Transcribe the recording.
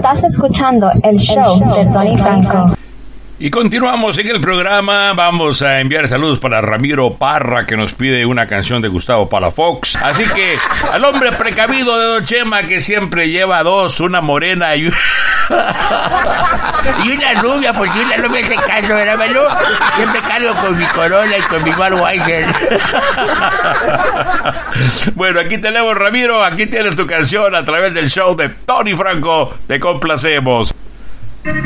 Estás escuchando el show de Tony Franco. Y continuamos en el programa. Vamos a enviar saludos para Ramiro Parra, que nos pide una canción de Gustavo Palafox. Así que al hombre precavido de Don Chema, que siempre lleva dos, una morena y una rubia, pues si una no me hace caso, ¿verdad, Manu? Siempre cargo con mi Corolla y con mi Budweiser. Bueno, aquí tenemos, Ramiro, aquí tienes tu canción a través del show de Tony Franco. Te complacemos.